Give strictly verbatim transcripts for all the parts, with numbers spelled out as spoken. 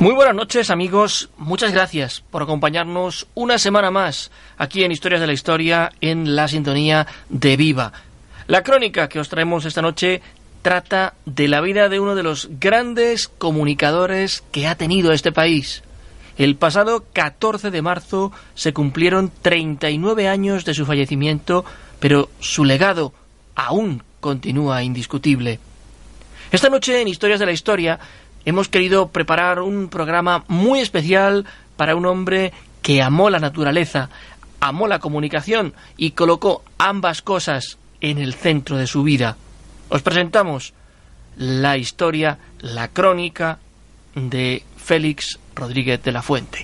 Muy buenas noches, amigos. Muchas gracias por acompañarnos una semana más aquí en Historias de la Historia, en la sintonía de Viva. La crónica que os traemos esta noche trata de la vida de uno de los grandes comunicadores que ha tenido este país. El pasado catorce de marzo se cumplieron treinta y nueve años de su fallecimiento, pero su legado aún continúa indiscutible. Esta noche en Historias de la Historia hemos querido preparar un programa muy especial para un hombre que amó la naturaleza, amó la comunicación y colocó ambas cosas en el centro de su vida. Os presentamos la historia, la crónica de Félix Rodríguez de la Fuente.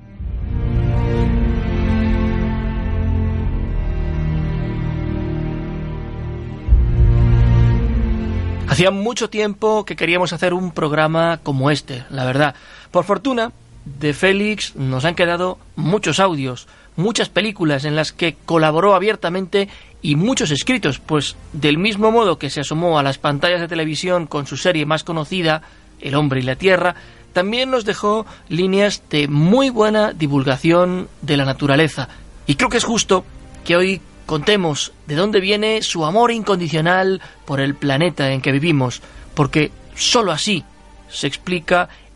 Hacía mucho tiempo que queríamos hacer un programa como este, la verdad. Por fortuna, de Félix nos han quedado muchos audios, muchas películas en las que colaboró abiertamente y muchos escritos, pues del mismo modo que se asomó a las pantallas de televisión con su serie más conocida, El hombre y la tierra, también nos dejó líneas de muy buena divulgación de la naturaleza. Y creo que es justo que hoy contemos de dónde viene su amor incondicional por el planeta en que vivimos, porque sólo así se explica